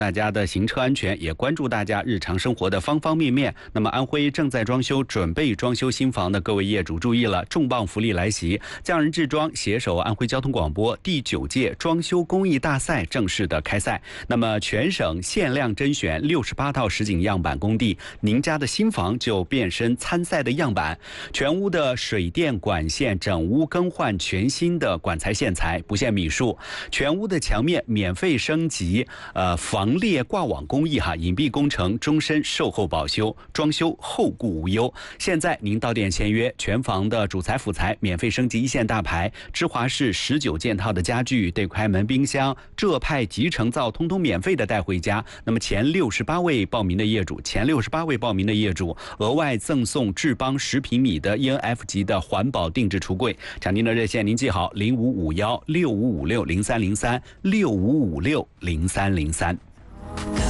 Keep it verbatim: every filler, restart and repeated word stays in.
大家的行车安全，也关注大家日常生活的方方面面。那么，安徽正在装修、准备装修新房的各位业主注意了，重磅福利来袭！匠人制装携手安徽交通广播第九届装修工艺大赛正式的开赛。那么，全省限量甄选六十八套实景样板工地，您家的新房就变身参赛的样板。全屋的水电管线整屋更换全新的管材线材，不限米数。全屋的墙面免费升级，呃，防裂挂网工艺哈，隐蔽工程终身售后保修，装修后顾无忧。现在您到店签约，全房的主材辅材免费升级一线大牌，芝华士十九件套的家具、对开门、冰箱、浙派集成灶，通通免费的带回家。那么前六十八位报名的业主，前六十八位报名的业主额外赠送智邦十平米的 E N F 级的环保定制橱柜。抢订的热线您记好：零五五幺六五五六零三零三六五五六零三零三。